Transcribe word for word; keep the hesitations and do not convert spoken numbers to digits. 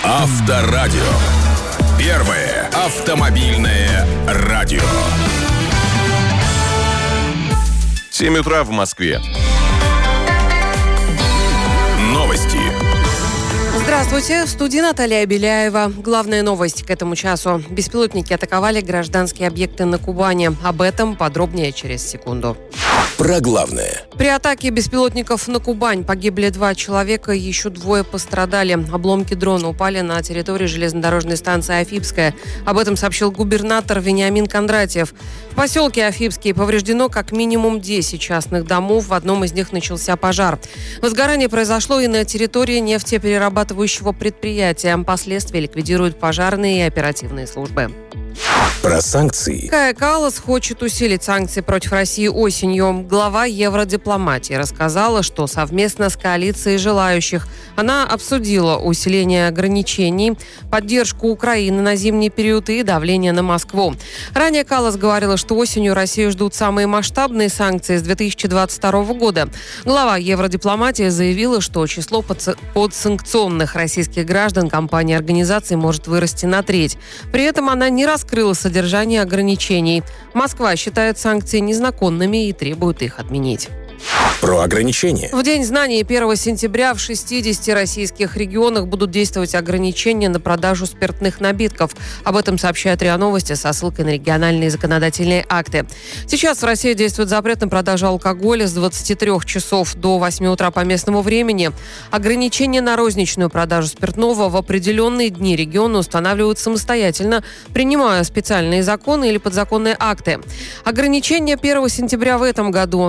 Авторадио. Первое автомобильное радио. семь утра в Москве. Новости. Здравствуйте, в студии Наталья Беляева. Главная новость к этому часу. Беспилотники атаковали гражданские объекты на Кубани. Об этом подробнее через секунду. Про главное. При атаке беспилотников на Кубань погибли два человека, еще двое пострадали. Обломки дрона упали на территории железнодорожной станции Афипская. Об этом сообщил губернатор Вениамин Кондратьев. В поселке Афипский повреждено как минимум десять частных домов. В одном из них начался пожар. Возгорание произошло и на территории нефтеперерабатывающего предприятия. Последствия ликвидируют пожарные и оперативные службы. Про санкции. Кая Каллас хочет усилить санкции против России осенью. Глава евродипломатии рассказала, что совместно с коалицией желающих она обсудила усиление ограничений, поддержку Украины на зимний период и давление на Москву. Ранее Каллас говорила, что осенью Россию ждут самые масштабные санкции с две тысячи двадцать второго года. Глава евродипломатии заявила, что число подсанкционных российских граждан компаний и организаций может вырасти на треть. При этом она не раскрыла содержание ограничений. Москва считает санкции незаконными и требует их отменить. Про ограничения. В День знаний первого сентября в шестидесяти российских регионах будут действовать ограничения на продажу спиртных напитков. Об этом сообщает РИА Новости со ссылкой на региональные законодательные акты. Сейчас в России действует запрет на продажу алкоголя с двадцати трёх часов до восьми утра по местному времени. Ограничения на розничную продажу спиртного в определенные дни регионы устанавливают самостоятельно, принимая специальные законы или подзаконные акты. Ограничения первого сентября в этом году